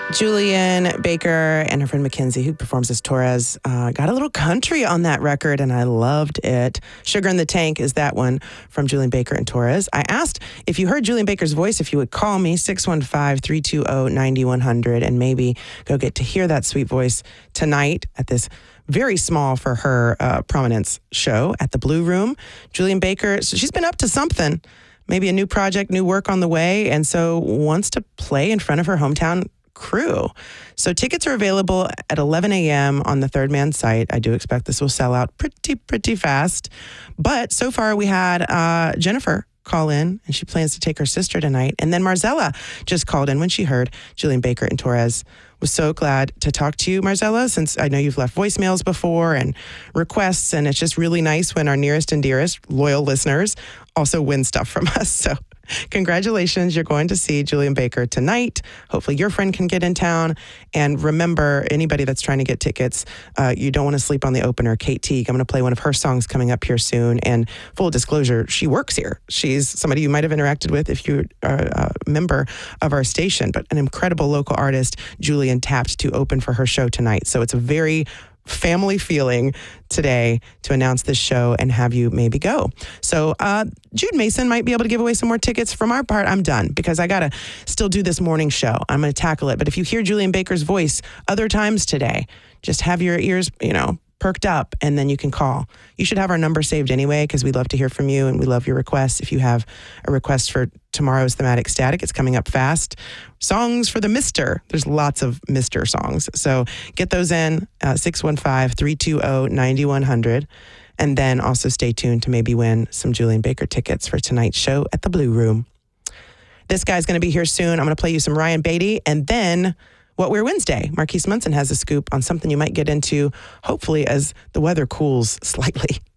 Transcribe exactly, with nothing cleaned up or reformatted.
Julian Baker and her friend Mackenzie, who performs as Torres, uh, got a little country on that record, and I loved it. Sugar in the Tank is that one from Julian Baker and Torres. I asked if you heard Julian Baker's voice, if you would call me, six one five, three two zero, nine one zero zero, and maybe go get to hear that sweet voice tonight at this very small for her uh, prominence show at the Blue Room. Julian Baker, so she's been up to something. Maybe a new project, new work on the way, and so wants to play in front of her hometown crew. So tickets are available at eleven a.m. on the Third Man site. I do expect this will sell out pretty, pretty fast. But so far we had uh, Jennifer call in, and she plans to take her sister tonight. And then Marzella just called in when she heard Julian Baker and Torres. Was so glad to talk to you, Marzella, since I know you've left voicemails before and requests, and it's just really nice when our nearest and dearest loyal listeners also win stuff from us. So congratulations, you're going to see Julian Baker tonight. Hopefully your friend can get in town. And remember, anybody that's trying to get tickets, uh, you don't want to sleep on the opener. Kate Teague, I'm going to play one of her songs coming up here soon. And full disclosure, she works here. She's somebody you might have interacted with if you are a member of our station, but an incredible local artist, Julian, tapped to open for her show tonight. So it's a very family feeling today to announce this show and have you maybe go. So uh, Jude Mason might be able to give away some more tickets. From our part, I'm done because I got to still do this morning show. I'm going to tackle it. But if you hear Julian Baker's voice other times today, just have your ears, you know, perked up, and then you can call. You should have our number saved anyway because we'd love to hear from you and we love your requests. If you have a request for tomorrow's Thematic Static, it's coming up fast. Songs for the Mister. There's lots of Mister songs. So get those in, uh, six one five, three two zero, nine one zero zero. And then also stay tuned to maybe win some Julian Baker tickets for tonight's show at the Blue Room. This guy's going to be here soon. I'm going to play you some Ryan Beatty, and then What We're Wednesday. Marquise Munson has a scoop on something you might get into, hopefully, as the weather cools slightly.